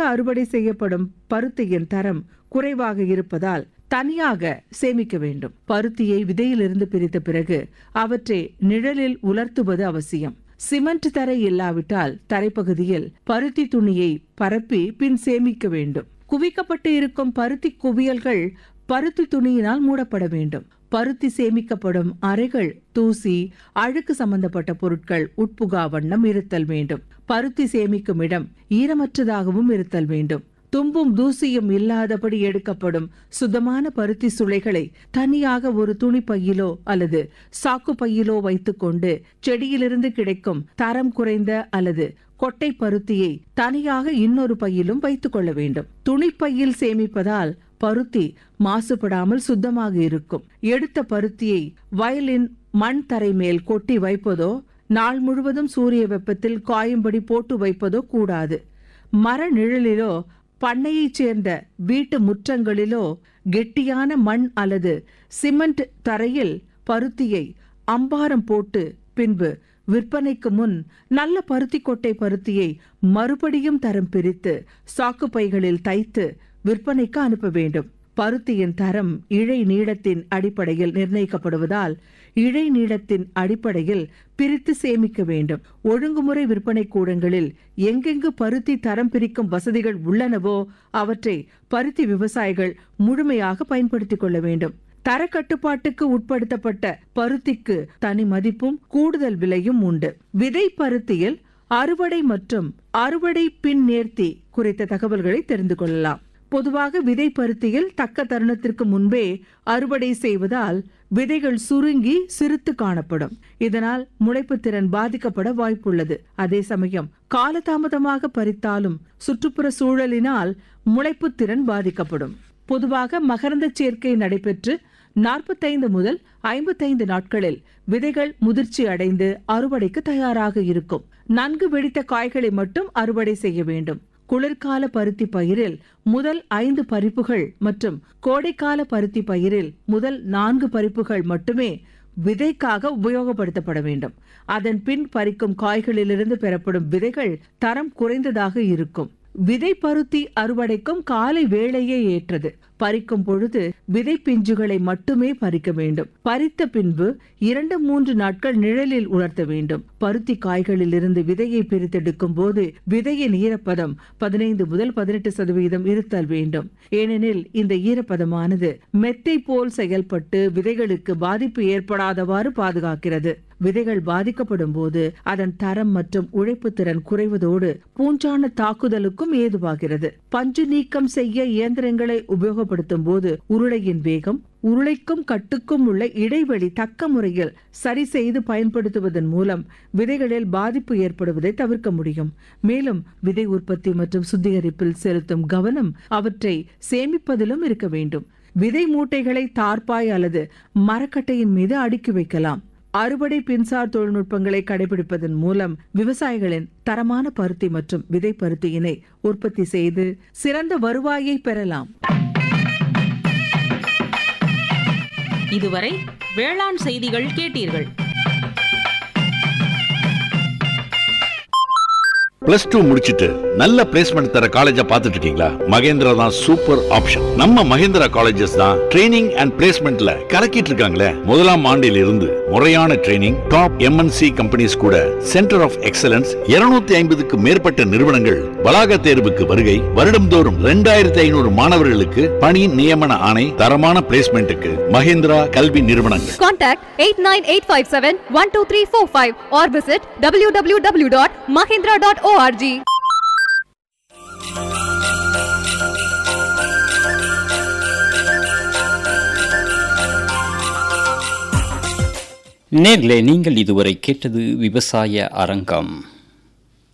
அறுவடை செய்யப்படும் பருத்தியின் தரம் குறைவாக இருப்பதால் தனியாக சேமிக்க வேண்டும். பருத்தியை விதையிலிருந்து பிரித்த பிறகு அவற்றை நிழலில் உலர்த்துவது அவசியம். சிமெண்ட் தரை இல்லாவிட்டால் தரைப்பகுதியில் பருத்தி துணியை பரப்பி பின் சேமிக்க வேண்டும். குவிக்கப்பட்டு இருக்கும் பருத்தி குவியல்கள் பருத்தி துணியினால் மூடப்பட வேண்டும். பருத்தி சேமிக்கப்படும் அறைகள் தூசி, அழுக்கு சம்பந்தப்பட்ட பொருட்கள் உட்புகா வண்ணம் இருத்தல் வேண்டும். பருத்தி சேமிக்கும் இடம் ஈரமற்றதாகவும் இருத்தல் வேண்டும். தும்பும் தூசியும் இல்லாதபடி எடுக்கப்படும் சுத்தமான பருத்தி சுளைகளை தனியாக ஒரு துணி பையிலோ அல்லது சாக்கு பையிலோ வைத்துக்கொண்டு செடியிலிருந்து கிடைக்கும் தரம் குறைந்த அல்லது கொட்டை பருத்தியை தனியாக இன்னொரு பையிலும் வைத்துக் கொள்ள வேண்டும். துணிப்பையில் சேமிப்பதால் பருத்தி மாசுபடாமல் சுத்தமாக இருக்கும். எடுத்த பருத்தியை வயலின் மண் தரை மேல் கொட்டி வைப்பதோ நாள் முழுவதும் சூரிய வெப்பத்தில் காயும்படி போட்டு வைப்பதோ கூடாது. மர நிழலிலோ பண்ணையைச் சேர்ந்த வீட்டு முற்றங்களிலோ கெட்டியான மண் அல்லது சிமெண்ட் தரையில் பருத்தியை அம்பாரம் போட்டு பின்பு விற்பனைக்கு முன் நல்ல பருத்தி கொட்டை பருத்தியை மறுபடியும் தரம் பிரித்து சாக்கு பைகளில் தைத்து விற்பனைக்கு அனுப்ப வேண்டும். பருத்தியின் தரம் இழை நீளத்தின் அடிப்படையில் நிர்ணயிக்கப்படுவதால் இழை நீளத்தின் அடிப்படையில் பிரித்து சேமிக்க வேண்டும். ஒழுங்குமுறை விற்பனை கூடங்களில் எங்கெங்கு பருத்தி தரம் பிரிக்கும் வசதிகள் உள்ளனவோ அவற்றை பருத்தி விவசாயிகள் முழுமையாக பயன்படுத்திக் கொள்ள வேண்டும். தர கட்டுப்பாட்டுக்கு உட்படுத்தப்பட்ட பருத்திக்கு தனி மதிப்பும் கூடுதல் விலையும் உண்டு. விதை பருத்தியில் அறுவடை மற்றும் அறுவடை பின் நேர்த்தி குறித்த தகவல்களை தெரிந்து கொள்ளலாம். பொதுவாக விதை பருத்தியில் தக்க தருணத்திற்கு முன்பே அறுவடை செய்வதால் விதைகள் சுருங்கி சிறுத்து காணப்படும். இதனால் முளைப்பு திறன் பாதிக்கப்பட வாய்ப்புள்ளது. அதே சமயம் காலதாமதமாக பறித்தாலும் சுற்றுப்புற சூழலினால் முளைப்பு திறன் பாதிக்கப்படும். பொதுவாக மகரந்த சேர்க்கை நடைபெற்று 45 முதல் 55 நாட்களில் விதைகள் முதிர்ச்சி அடைந்து அறுவடைக்கு தயாராக இருக்கும். நன்கு வெடித்த காய்களை மட்டும் அறுவடை செய்ய வேண்டும். குளிர்கால பருத்தி பயிரில் முதல் 5 பறிப்புகள் மற்றும் கோடைக்கால பருத்தி பயிரில் முதல் 4 பறிப்புகள் மட்டுமே விதைக்காக உபயோகப்படுத்தப்பட வேண்டும். அதன் பின் பறிக்கும் காய்களிலிருந்து பெறப்படும் விதைகள் தரம் குறைந்ததாக இருக்கும். விதை பருத்தி அறுவடைக்கும் காலை வேளையே ஏற்றது. பறிக்கும் பொழுது விதை பிஞ்சுகளை மட்டுமே பறிக்க வேண்டும். பறித்த பின்பு 2-3 நாட்கள் நிழலில் உலர்த்த வேண்டும். பருத்தி காய்களில் இருந்து விதையை பிரித்தெடுக்கும் போது விதையின் ஈரப்பதம் 15 முதல் 18% இருத்தல் வேண்டும். ஏனெனில் இந்த ஈரப்பதமானது மெத்தை போல் செயல்பட்டு விதைகளுக்கு பாதிப்பு ஏற்படாதவாறு பாதுகாக்கிறது. விதைகள் பாதிக்கப்படும் போது அதன் தரம் மற்றும் உழைப்பு திறன் குறைவதோடு பூஞ்சான தாக்குதலுக்கும் ஏதுவாகிறது. பஞ்சு நீக்கம் செய்ய இயந்திரங்களை உபயோகப்படுத்தும் போது உருளையின் வேகம், உருளைக்கும் கட்டுக்கும் உள்ள இடைவெளி தக்க முறையில் சரி செய்து பயன்படுத்துவதன் மூலம் விதைகளில் பாதிப்பு ஏற்படுவதை தவிர்க்க முடியும். மேலும் விதை உற்பத்தி மற்றும் சுத்திகரிப்பில் செலுத்தும் கவனம் அவற்றை சேமிப்பதிலும் இருக்க வேண்டும். விதை மூட்டைகளை தார்பாய் அல்லது மரக்கட்டையின் மீது அடுக்கி வைக்கலாம். அறுவடை பின்சார் தொழில்நுட்பங்களை கடைபிடிப்பதன் மூலம் விவசாயிகளின் தரமான பருத்தி மற்றும் விதை பருத்தியினை உற்பத்தி செய்து சிறந்த வருவாயை பெறலாம். இதுவரை வேளாண் செய்திகள் கேட்டீர்கள். +2 முடிச்சிட்டு நல்ல பிளேஸ்மெண்ட் தர காலேஜா பார்த்துட்டு இருக்கீங்களா? மகேந்திரா தான் சூப்பர் ஆப்ஷன். நம்ம மகேந்திரா காலேஜஸ் தான் ட்ரைனிங் அண்ட் பிளேஸ்மெண்ட்ல கலக்கிட்டு இருக்காங்களே. முதலாம் ஆண்டில் இருந்து முறையான ட்ரைனிங், டாப் MNC கம்பெனிஸ் கூட சென்டர் ஆஃப் எக்ஸலன்ஸ் 250க்கு மேற்பட்ட நிறுவனங்கள் வளாக தேர்வுக்கு வருகை. வருடம்தோறும் 2500 மாணவர்களுக்கு பணி நியமன ஆணை. தரமான பிளேஸ்மெண்ட்டுக்கு மகேந்திரா கல்வி நிறுவனங்கள். Contact 8985712345 or visit www.mahindra.org. நேர்களே, நீங்கள் இதுவரை கேட்டது விவசாய அரங்கம்.